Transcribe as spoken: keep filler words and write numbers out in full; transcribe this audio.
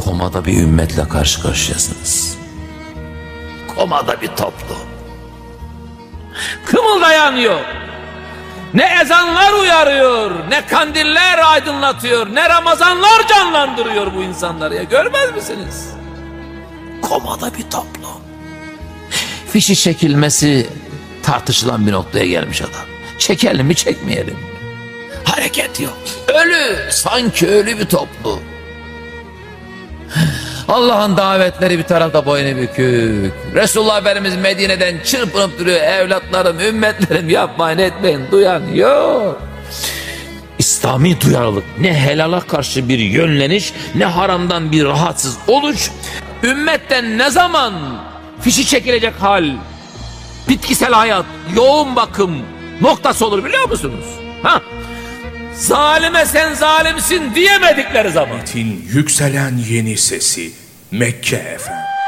komada bir ümmetle karşı karşıyasınız. Komada bir toplum. Kımıldayan yok. Ne ezanlar uyarıyor, ne kandiller aydınlatıyor, ne Ramazanlar canlandırıyor bu insanları ya, görmez misiniz? Komada bir toplum. Fişi çekilmesi tartışılan bir noktaya gelmiş adam. Çekelim mi çekmeyelim mi? Hareket yok. Ölü, sanki ölü bir toplum. Allah'ın davetleri bir tarafta boynu bükük. Resulullah Efendimiz Medine'den çırpınıp duruyor. Evlatlarım, ümmetlerim, yapmayın etmeyin, duyan yok. İslami duyarlılık, ne helala karşı bir yönleniş, ne haramdan bir rahatsız oluş. Ümmetten ne zaman fişi çekilecek hal, bitkisel hayat, yoğun bakım noktası olur biliyor musunuz? Ha? Zalime sen zalimsin diyemedikleri zaman. Yükselen yeni sesi Mekke efendim.